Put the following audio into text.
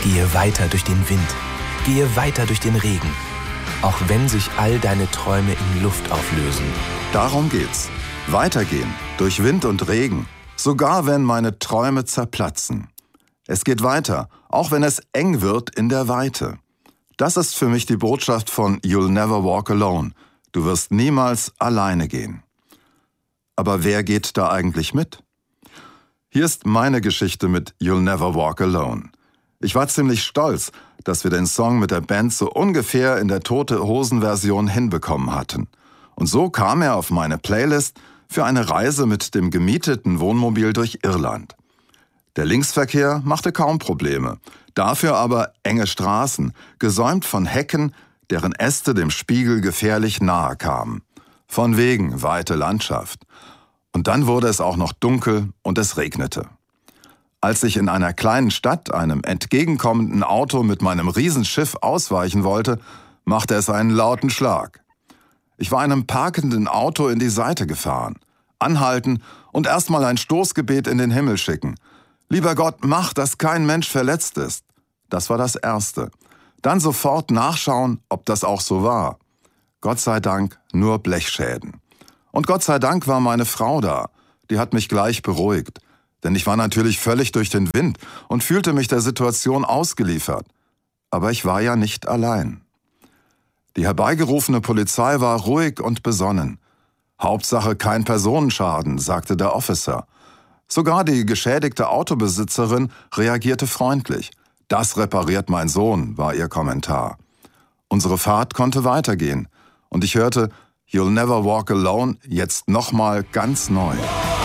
Gehe weiter durch den Wind. Gehe weiter durch den Regen. Auch wenn sich all deine Träume in Luft auflösen. Darum geht's. Weitergehen, durch Wind und Regen, sogar wenn meine Träume zerplatzen. Es geht weiter, auch wenn es eng wird in der Weite. Das ist für mich die Botschaft von You'll Never Walk Alone. Du wirst niemals alleine gehen. Aber wer geht da eigentlich mit? Hier ist meine Geschichte mit You'll Never Walk Alone. Ich war ziemlich stolz, dass wir den Song mit der Band so ungefähr in der Tote-Hosen-Version hinbekommen hatten. Und so kam er auf meine Playlist für eine Reise mit dem gemieteten Wohnmobil durch Irland. Der Linksverkehr machte kaum Probleme, dafür aber enge Straßen, gesäumt von Hecken, deren Äste dem Spiegel gefährlich nahe kamen. Von wegen weite Landschaft. Und dann wurde es auch noch dunkel und es regnete. Als ich in einer kleinen Stadt einem entgegenkommenden Auto mit meinem Riesenschiff ausweichen wollte, machte es einen lauten Schlag. Ich war einem parkenden Auto in die Seite gefahren. Anhalten und erstmal ein Stoßgebet in den Himmel schicken. Lieber Gott, mach, dass kein Mensch verletzt ist. Das war das Erste. Dann sofort nachschauen, ob das auch so war. Gott sei Dank nur Blechschäden. Und Gott sei Dank war meine Frau da. Die hat mich gleich beruhigt. Denn ich war natürlich völlig durch den Wind und fühlte mich der Situation ausgeliefert. Aber ich war ja nicht allein. Die herbeigerufene Polizei war ruhig und besonnen. Hauptsache kein Personenschaden, sagte der Officer. Sogar die geschädigte Autobesitzerin reagierte freundlich. Das repariert mein Sohn, war ihr Kommentar. Unsere Fahrt konnte weitergehen und ich hörte You'll Never Walk Alone jetzt nochmal ganz neu.